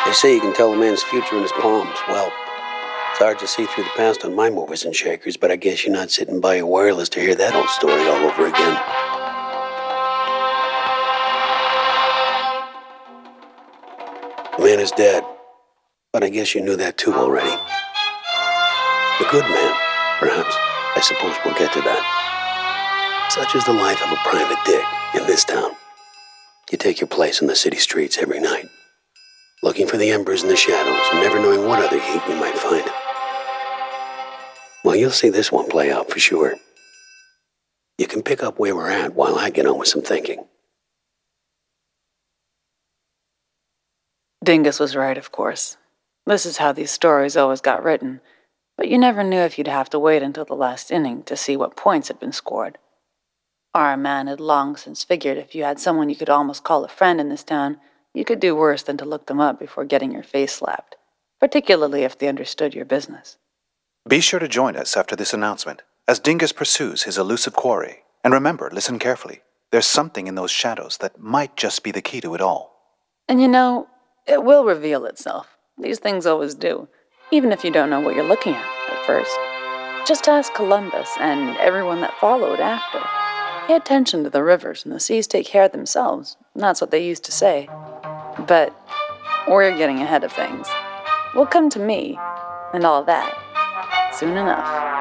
They say you can tell a man's future in his palms. Well, it's hard to see through the past on my movers and shakers, but I guess you're not sitting by your wireless to hear that old story all over again. The man is dead, but I guess you knew that too already. A good man, perhaps. I suppose we'll get to that. Such is the life of a private dick in this town. You take your place in the city streets every night, looking for the embers in the shadows and never knowing what other heat you might find. Well, you'll see this one play out for sure. You can pick up where we're at while I get on with some thinking. Dingus was right, of course. This is how these stories always got written, but you never knew if you'd have to wait until the last inning to see what points had been scored. Our man had long since figured if you had someone you could almost call a friend in this town, you could do worse than to look them up before getting your face slapped, particularly if they understood your business. Be sure to join us after this announcement, as Dingus pursues his elusive quarry. And remember, listen carefully. There's something in those shadows that might just be the key to it all. And you know, it will reveal itself. These things always do, even if you don't know what you're looking at first. Just ask Columbus and everyone that followed after. Pay attention to the rivers and the seas take care of themselves. That's what they used to say. But we're getting ahead of things. We'll come to me and all that soon enough.